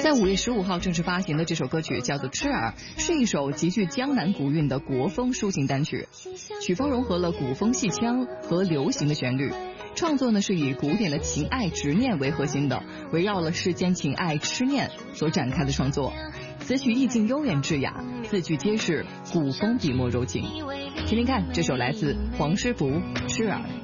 在5月15号正式发行的这首歌曲叫做《痴儿》，是一首极具江南古韵的国风抒情单曲，曲风融合了古风戏腔和流行的旋律。创作呢是以古典的情爱执念为核心的，围绕了世间情爱痴念所展开的创作。词曲意境悠远致雅，字句皆是古风笔墨柔情。听听看，这首来自黄师傅《痴儿》。